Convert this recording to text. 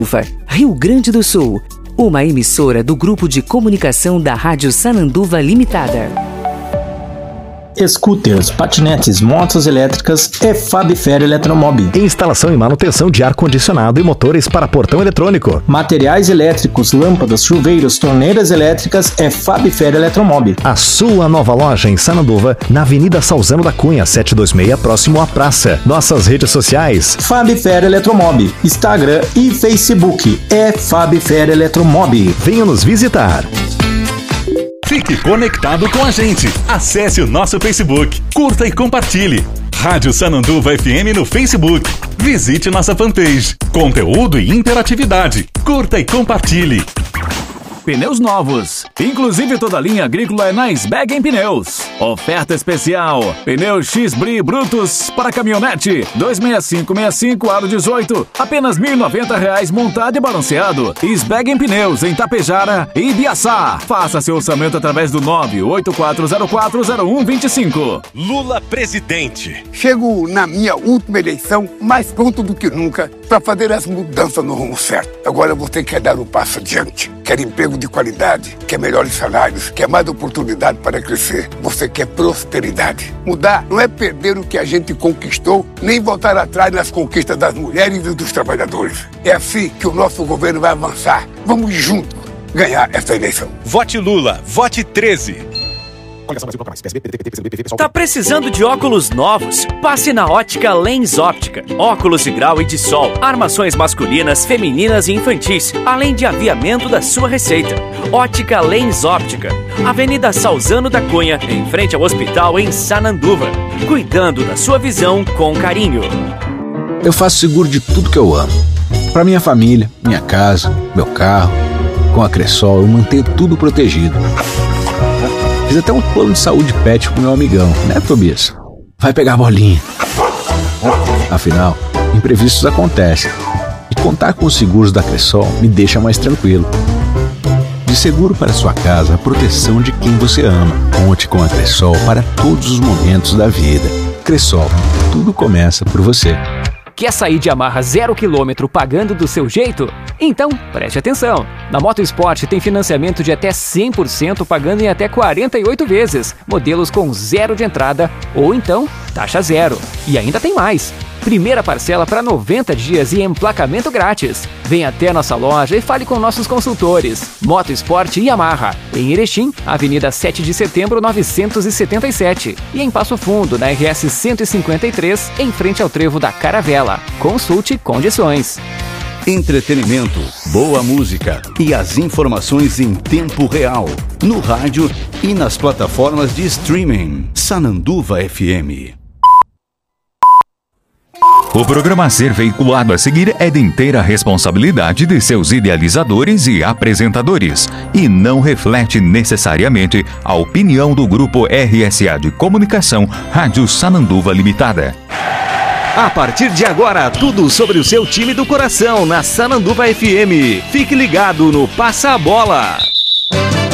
Rio Grande do Sul, uma emissora do Grupo de Comunicação da Rádio Sananduva Limitada. Scooters, patinetes, motos elétricas é Fabifer Eletromob. Instalação e manutenção de ar-condicionado e motores para portão eletrônico. Materiais elétricos, lâmpadas, chuveiros, torneiras elétricas é Fabifer Eletromob. A sua nova loja em Sananduva, na Avenida Salzano da Cunha, 726, próximo à praça. Nossas redes sociais: Fabifer Eletromob, Instagram e Facebook é Fabifer Eletromob. Venha nos visitar. Fique conectado com a gente. Acesse o nosso Facebook, curta e compartilhe. Rádio Sananduva FM no Facebook. Visite nossa fanpage. Conteúdo e interatividade. Curta e compartilhe. Pneus novos, inclusive toda a linha agrícola é na Sbeg Pneus. Oferta especial: pneus X-Bri brutos para caminhonete 26565 aro 18, apenas R$ 1.090 montado e balanceado. Sbeg Pneus em Tapejara e Ibiaçá. Faça seu orçamento através do 984040125. Lula presidente. Chego na minha última eleição mais pronto do que nunca para fazer as mudanças no rumo certo. Agora você quer dar um passo adiante, quer emprego de qualidade, quer melhores salários, quer mais oportunidade para crescer. Você quer prosperidade. Mudar não é perder o que a gente conquistou, nem voltar atrás nas conquistas das mulheres e dos trabalhadores. É assim que o nosso governo vai avançar. Vamos juntos ganhar essa eleição. Vote Lula, vote 13. Tá precisando de óculos novos? Passe na Ótica Lens Óptica. Óculos de grau e de sol, armações masculinas, femininas e infantis, além de aviamento da sua receita. Ótica Lens Óptica, Avenida Salzano da Cunha, em frente ao hospital em Sananduva. Cuidando da sua visão com carinho. Eu faço seguro de tudo que eu amo. Para minha família, minha casa, meu carro. Com a Cressol eu mantenho tudo protegido. Fiz até um plano de saúde pet com meu amigão, né, Tobias? Vai pegar a bolinha. Afinal, imprevistos acontecem. E contar com os seguros da Cressol me deixa mais tranquilo. De seguro para sua casa, a proteção de quem você ama. Conte com a Cressol para todos os momentos da vida. Cressol, tudo começa por você. Quer sair de Yamaha 0 km pagando do seu jeito? Então, preste atenção! Na Moto Sport tem financiamento de até 100% pagando em até 48 vezes, modelos com zero de entrada ou então taxa zero. E ainda tem mais! Primeira parcela para 90 dias e emplacamento grátis. Venha até nossa loja e fale com nossos consultores. Moto Sport e Yamaha, em Erechim, Avenida 7 de Setembro 977. E em Passo Fundo, na RS 153, em frente ao trevo da Caravela. Consulte condições. Entretenimento, boa música e as informações em tempo real. No rádio e nas plataformas de streaming. Sananduva FM. O programa a ser veiculado a seguir é de inteira responsabilidade de seus idealizadores e apresentadores e não reflete necessariamente a opinião do Grupo RSA de Comunicação Rádio Sananduva Limitada. A partir de agora, tudo sobre o seu time do coração na Sananduva FM. Fique ligado no Passa a Bola.